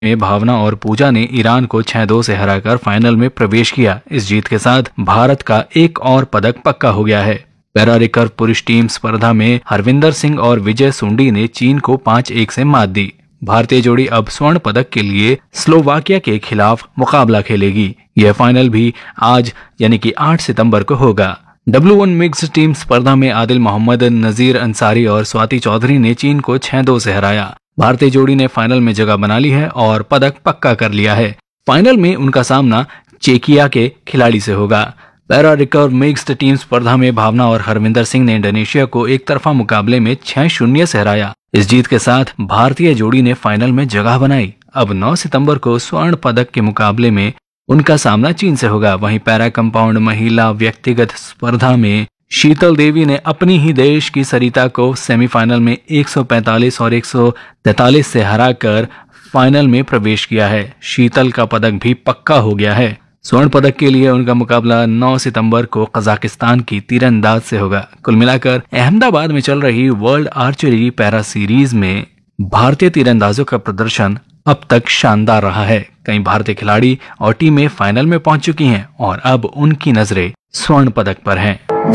में भावना और पूजा ने ईरान को 6-2 से हराकर फाइनल में प्रवेश किया। इस जीत के साथ भारत का एक और पदक पक्का हो गया है। पैरा रिकर्व पुरुष टीम स्पर्धा में हरविंदर सिंह और विजय सुंडी ने चीन को 5-1 से मात दी। भारतीय जोड़ी अब स्वर्ण पदक के लिए स्लोवाकिया के खिलाफ मुकाबला खेलेगी। यह फाइनल भी आज यानी कि 8 सितंबर को होगा। W1 मिक्स्ड टीम स्पर्धा में आदिल मोहम्मद, नजीर अंसारी और स्वाति चौधरी ने चीन को 6-2 से हराया। भारतीय जोड़ी ने फाइनल में जगह बना ली है और पदक पक्का कर लिया है। फाइनल में उनका सामना चेकिया के खिलाड़ी से होगा। पैरा रिकर्व मिक्स्ड टीम स्पर्धा में भावना और हरविंदर सिंह ने इंडोनेशिया को एक तरफा मुकाबले में 6-0 से हराया। इस जीत के साथ भारतीय जोड़ी ने फाइनल में जगह बनाई। अब 9 सितंबर को स्वर्ण पदक के मुकाबले में उनका सामना चीन से होगा। वहीं पैरा कंपाउंड महिला व्यक्तिगत स्पर्धा में शीतल देवी ने अपनी ही देश की सरिता को सेमीफाइनल में 145 और 143 से हराकर फाइनल में प्रवेश किया है। शीतल का पदक भी पक्का हो गया है। स्वर्ण पदक के लिए उनका मुकाबला 9 सितंबर को कजाकिस्तान की तीरंदाज से होगा। कुल मिलाकर अहमदाबाद में चल रही वर्ल्ड आर्चरी पैरा सीरीज में भारतीय तीरंदाजों का प्रदर्शन अब तक शानदार रहा है। कई भारतीय खिलाड़ी और टीमें फाइनल में पहुंच चुकी हैं और अब उनकी नजरें स्वर्ण पदक पर हैं।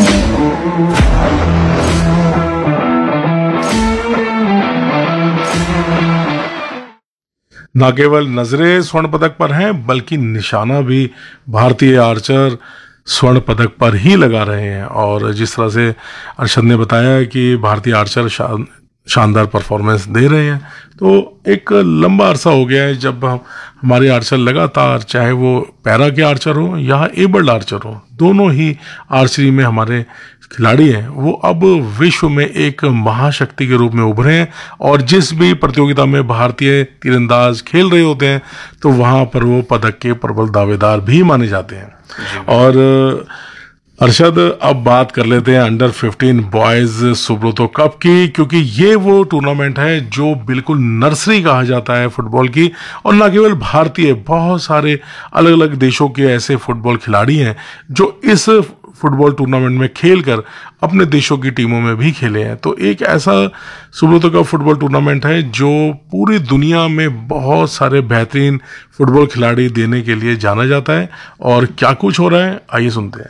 न केवल नजरें स्वर्ण पदक पर हैं बल्कि निशाना भी भारतीय आर्चर स्वर्ण पदक पर ही लगा रहे हैं। और जिस तरह से अरशद ने बताया कि भारतीय आर्चर शानदार परफॉर्मेंस दे रहे हैं, तो एक लंबा अरसा हो गया है जब हमारे आर्चर लगातार, चाहे वो पैरा के आर्चर हो या एबल्ड आर्चर हो, दोनों ही आर्चरी में हमारे खिलाड़ी हैं, वो अब विश्व में एक महाशक्ति के रूप में उभरे हैं। और जिस भी प्रतियोगिता में भारतीय तीरंदाज खेल रहे होते हैं तो वहां पर वो पदक के प्रबल दावेदार भी माने जाते हैं। और अरशद, अब बात कर लेते हैं अंडर 15 बॉयज सुब्रतो कप की, क्योंकि ये वो टूर्नामेंट है जो बिल्कुल नर्सरी कहा जाता है फुटबॉल की। और न केवल भारतीय, बहुत सारे अलग अलग देशों के ऐसे फुटबॉल खिलाड़ी हैं जो इस फुटबॉल टूर्नामेंट में खेलकर अपने देशों की टीमों में भी खेले हैं। तो एक ऐसा सुब्रतो कप फुटबॉल टूर्नामेंट है जो पूरी दुनिया में बहुत सारे बेहतरीन फुटबॉल खिलाड़ी देने के लिए जाना जाता है। और क्या कुछ हो रहा है, आइए सुनते हैं।